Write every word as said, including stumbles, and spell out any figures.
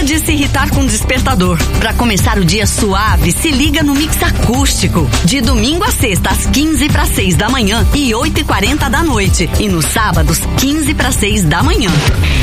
de se irritar com despertador. Pra começar o dia suave, se liga no Mix Acústico. De domingo a sexta, às quinze para seis da manhã e oito e quarenta da noite. E nos sábados, quinze para seis da manhã.